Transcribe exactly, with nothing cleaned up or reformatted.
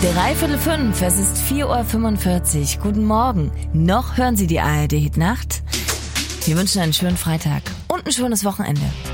Dreiviertel fünf, es ist vier Uhr fünfundvierzig. Guten Morgen. Noch hören Sie die A R D-Hit-Nacht? Wir wünschen einen schönen Freitag und ein schönes Wochenende.